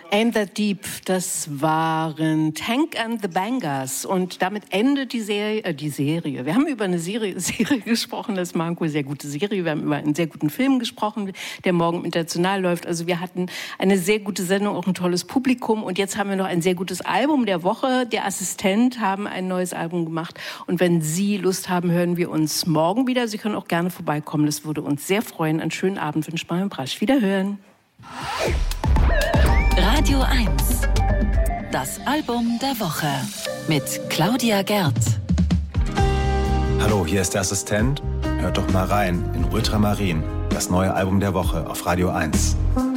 Ain't That Deep, das waren Tank and the Bangers und damit endet die Serie. Wir haben über eine Serie gesprochen, das ist Marco, sehr gute Serie. Wir haben über einen sehr guten Film gesprochen, der morgen international läuft. Also wir hatten eine sehr gute Sendung, auch ein tolles Publikum und jetzt haben wir noch ein sehr gutes Album der Woche. Der Assistent haben ein neues Album gemacht und wenn Sie Lust haben, hören wir uns morgen wieder. Sie können auch gerne vorbeikommen, das würde uns sehr freuen. Einen schönen Abend wünscht Marion Brasch. Wiederhören. Radio 1, das Album der Woche mit Claudia Gerth. Hallo, hier ist der Assistent. Hört doch mal rein in Ultramarin, das neue Album der Woche auf Radio 1.